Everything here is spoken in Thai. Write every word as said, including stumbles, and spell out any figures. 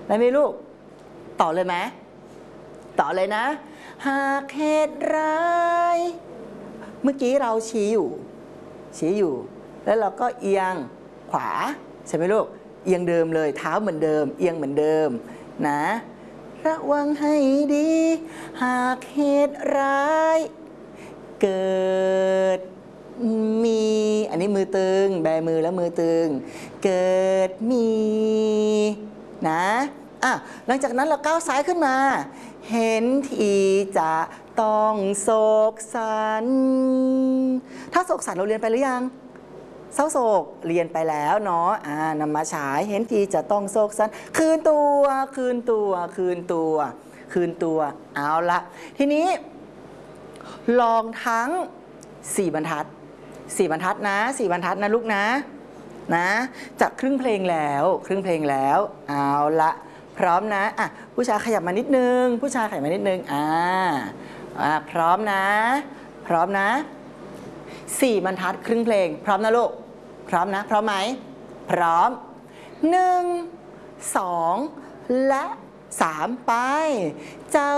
ได้ไหมลูกต่อเลยไหมต่อเลยนะหากเหตุร้ายเมื่อกี้เราชี้อยู่ชี้อยู่แล้วเราก็เอียงขวาใช่ไหมลูกเอียงเดิมเลยเท้าเหมือนเดิมเอียงเหมือนเดิมนะระวังให้ดีหากเหตุร้ายเกิดมีอันนี้มือตึงแบมือแล้วมือตึงเกิดมีนะอ่ะหลังจากนั้นเราก้าวซ้ายขึ้นมาเห็นทีจะต้องโศกสันถ้าโศกสันเราเรียนไปหรือยังเศร้าโศกเรียนไปแล้วเนาะอ่านำมาฉายเห็นทีจะต้องโศกสันคืนตัวคืนตัวคืนตัวคืนตัวเอาละทีนี้ลองทั้งสี่บรรทัดสี่บรรทัดนะสี่บรรทัดนะลูกนะนะจากครึ่งเพลงแล้วครึ่งเพลงแล้วเอาละพร้อมนะอ่ะผู้ชายขยับมานิดนึงผู้ชายขยับมานิดนึงอ่าอ่าพร้อมนะพร้อมนะสี่บรรทัดครึ่งเพลงพร้อมนะลูกพร้อมนะพร้อมไหมพร้อมหนึ่งสองและสามไปเจ้า